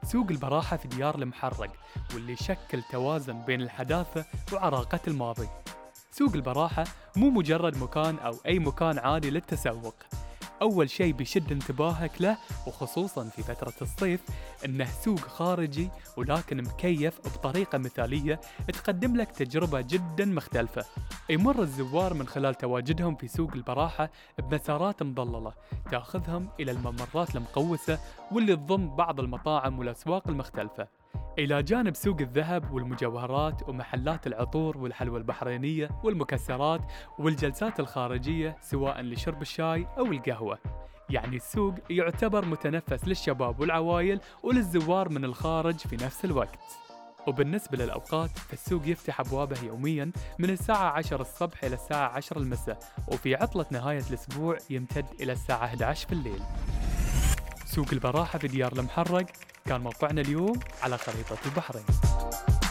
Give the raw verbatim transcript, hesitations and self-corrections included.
سوق البراحة في ديار المحرق، واللي شكل توازن بين الحداثة وعراقة الماضي. سوق البراحة مو مجرد مكان أو أي مكان عادي للتسوق. أول شيء بيشد انتباهك له، وخصوصاً في فترة الصيف، إنه سوق خارجي ولكن مكيف بطريقة مثالية تقدم لك تجربة جداً مختلفة. يمر الزوار من خلال تواجدهم في سوق البراحة بمسارات مظللة تأخذهم إلى الممرات المقوسة، واللي تضم بعض المطاعم والأسواق المختلفة، إلى جانب سوق الذهب والمجوهرات ومحلات العطور والحلوى البحرينية والمكسرات والجلسات الخارجية سواء لشرب الشاي أو القهوة. يعني السوق يعتبر متنفس للشباب والعوائل وللزوار من الخارج في نفس الوقت. وبالنسبة للأوقات، فالسوق يفتح أبوابه يومياً من الساعة عشرة الصبح إلى الساعة عشرة المساء، وفي عطلة نهاية الأسبوع يمتد إلى الساعة إحدى عشر في الليل. سوق البراحة في ديار المحرق كان موقعنا اليوم على خريطة البحرين.